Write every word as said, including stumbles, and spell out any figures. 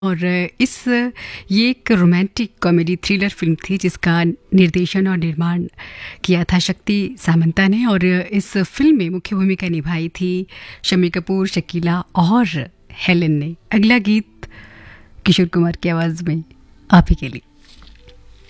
और इस ये एक रोमांटिक कॉमेडी थ्रिलर फिल्म थी जिसका निर्देशन और निर्माण किया था शक्ति सामंता ने। और इस फिल्म में मुख्य भूमिका निभाई थी शम्मी कपूर, शकीला और हेलेन ने। अगला गीत किशोर कुमार की आवाज़ में आप ही के लिए।